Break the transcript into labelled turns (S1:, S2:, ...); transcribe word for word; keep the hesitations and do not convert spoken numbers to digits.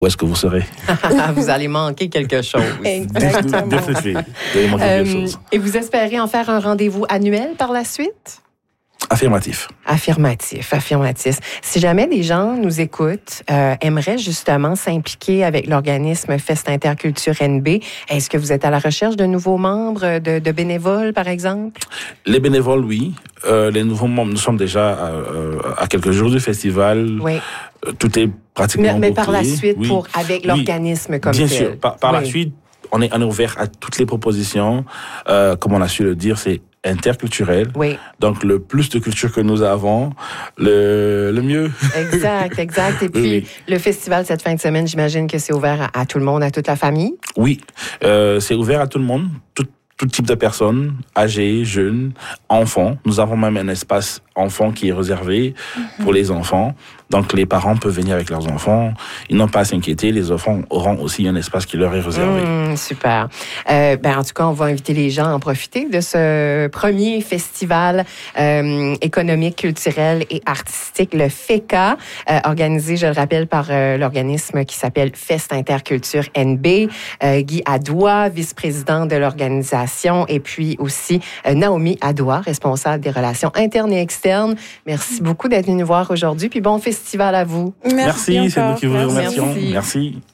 S1: où est-ce que vous serez?
S2: Vous allez manquer quelque chose.
S1: Exactement. Definitely. Vous allez manquer quelque chose.
S2: Et vous espérez en faire un rendez-vous annuel par la suite?
S1: Affirmatif.
S2: Affirmatif, affirmatif. Si jamais des gens nous écoutent, euh, aimeraient justement s'impliquer avec l'organisme Fest Interculture N B, est-ce que vous êtes à la recherche de nouveaux membres, de, de bénévoles, par exemple?
S1: Les bénévoles, oui. Euh, les nouveaux membres, nous sommes déjà à, à quelques jours du festival.
S2: Oui.
S1: Tout est pratiquement
S2: Mais, mais
S1: bouclé.
S2: par la suite,
S1: oui.
S2: pour avec l'organisme
S1: oui.
S2: comme
S1: Bien
S2: tel.
S1: sûr. Par, par
S2: oui.
S1: la suite, on est, on est ouvert à toutes les propositions. Euh, comme on a su le dire, c'est interculturel.
S2: Oui.
S1: Donc, le plus de culture que nous avons, le, le mieux.
S2: Exact, exact. Et puis,
S1: oui.
S2: le festival cette fin de semaine, j'imagine que c'est ouvert à, à tout le monde, à toute la famille?
S1: Oui. Euh, c'est ouvert à tout le monde, tout, tout type de personnes, âgées, jeunes, enfants. Nous avons même un espace enfant qui est réservé mm-hmm. pour les enfants. Donc, les parents peuvent venir avec leurs enfants. Ils n'ont pas à s'inquiéter. Les enfants auront aussi un espace qui leur est réservé.
S2: Mmh, super. Euh, ben, en tout cas, on va inviter les gens à en profiter de ce premier festival euh, économique, culturel et artistique, le FECA, euh, organisé, je le rappelle, par euh, l'organisme qui s'appelle Fest Interculture N B. Euh, Guy Adoua, vice-président de l'organisation, et puis aussi euh, Naomi Adoua, responsable des relations internes et externes. Merci beaucoup d'être venu nous voir aujourd'hui. Puis bon festival à vous.
S1: Merci, Merci c'est nous qui vous remercions.
S2: Merci.
S1: Merci.